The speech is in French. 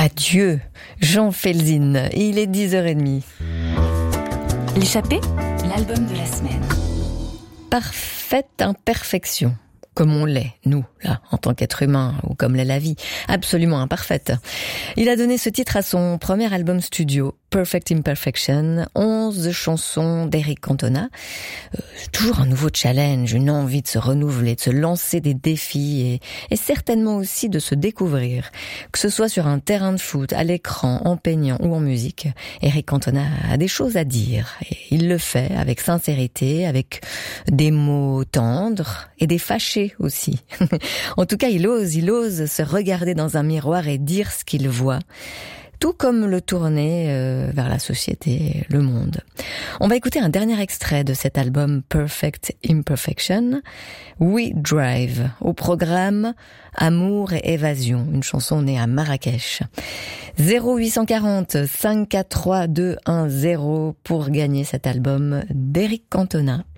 Adieu, Jean Felzin. Il est 10h30. L'échappée, l'album de la semaine. Parfaite imperfection. Comme on l'est, nous, là, en tant qu'être humain, ou comme l'est la vie, absolument imparfaite. Il a donné ce titre à son premier album studio, Perfect Imperfection, 11 chansons d'Eric Cantona. Toujours un nouveau challenge, une envie de se renouveler, de se lancer des défis et certainement aussi de se découvrir. Que ce soit sur un terrain de foot, à l'écran, en peignant ou en musique, Eric Cantona a des choses à dire. Et il le fait avec sincérité, avec des mots tendres et des fâchés aussi. En tout cas, il ose se regarder dans un miroir et dire ce qu'il voit. Tout comme le tourner vers la société, le monde. On va écouter un dernier extrait de cet album Perfect Imperfection, We Drive, au programme Amour et Évasion, une chanson née à Marrakech. 0840 543 210 pour gagner cet album d'Eric Cantona.